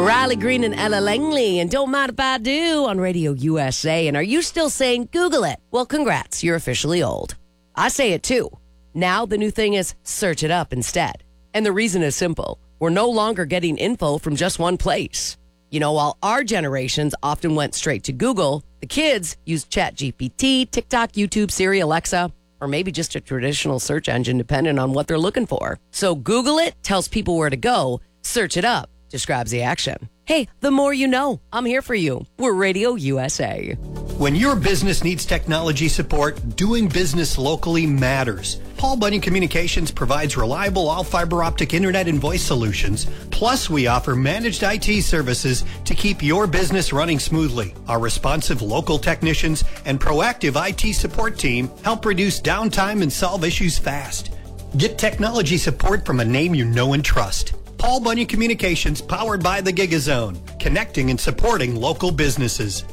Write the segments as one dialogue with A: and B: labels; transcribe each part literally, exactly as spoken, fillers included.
A: Riley Green and Ella Langley, and Don't Mind If I Do on Radio U S A. And are you still saying Google it? Well, congrats, you're officially old. I say it too. Now the new thing is search it up instead. And the reason is simple. We're no longer getting info from just one place. You know, while our generations often went straight to Google, the kids used ChatGPT, TikTok, YouTube, Siri, Alexa, or maybe just a traditional search engine depending on what they're looking for. So Google it tells people where to go. Search it up describes the action. Hey, the more you know. I'm here for you. We're Radio U S A.
B: When your business needs technology support, doing business locally matters. Paul Bunyan Communications provides reliable all-fiber optic internet and voice solutions. Plus, we offer managed I T services to keep your business running smoothly. Our responsive local technicians and proactive I T support team help reduce downtime and solve issues fast. Get technology support from a name you know and trust. Paul Bunyan Communications, powered by the GigaZone, connecting and supporting local businesses.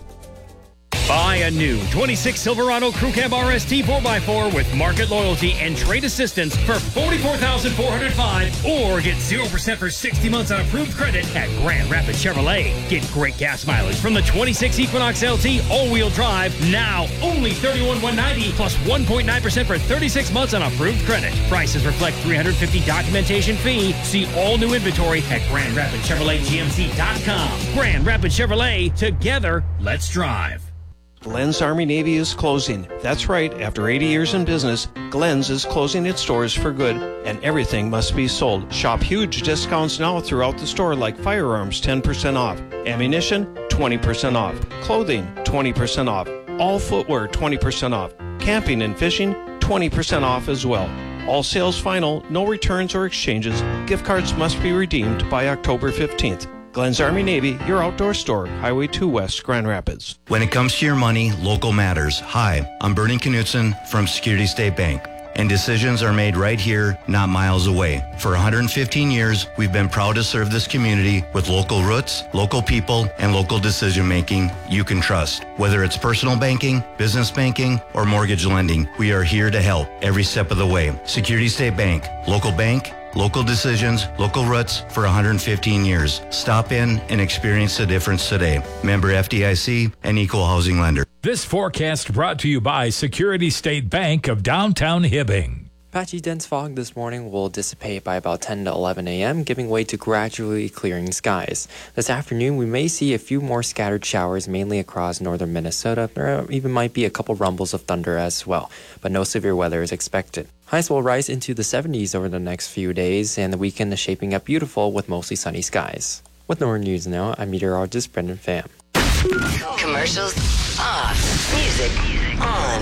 C: Buy a new twenty-six Silverado Crew Cab R S T four by four with market loyalty and trade assistance for forty-four thousand four hundred five dollars or get zero percent for sixty months on approved credit at Grand Rapids Chevrolet. Get great gas mileage from the twenty-six Equinox L T all-wheel drive now only thirty-one thousand one hundred ninety dollars plus one point nine percent for thirty-six months on approved credit. Prices reflect three hundred fifty dollars documentation fee. See all new inventory at Grand Rapids Chevrolet G M C dot com. Grand Rapids Chevrolet, together, let's drive.
D: Glenn's Army Navy is closing. That's right, after eighty years in business, Glenn's is closing its doors for good, and everything must be sold. Shop huge discounts now throughout the store, like firearms ten percent off, ammunition twenty percent off, clothing twenty percent off, all footwear twenty percent off, camping and fishing twenty percent off as well. All sales final, no returns or exchanges. Gift cards must be redeemed by October fifteenth. Glenn's Army Navy, your outdoor store, Highway two West, Grand Rapids.
E: When it comes to your money, local matters. Hi, I'm Bernie Knutson from Security State Bank, and decisions are made right here, not miles away. For one hundred fifteen years, we've been proud to serve this community with local roots, local people, and local decision-making you can trust. Whether it's personal banking, business banking, or mortgage lending, we are here to help every step of the way. Security State Bank, local bank, local decisions, local roots for one hundred fifteen years. Stop in and experience the difference today. Member F D I C and Equal Housing Lender.
F: This forecast brought to you by Security State Bank of downtown Hibbing.
G: Patchy dense fog this morning will dissipate by about ten to eleven a.m., giving way to gradually clearing skies. This afternoon, we may see a few more scattered showers, mainly across northern Minnesota. There even might be a couple rumbles of thunder as well, but no severe weather is expected. Highs will rise into the seventies over the next few days, and the weekend is shaping up beautiful with mostly sunny skies. With Northern News Now, I'm meteorologist Brendan Pham.
H: Commercials off. Music on.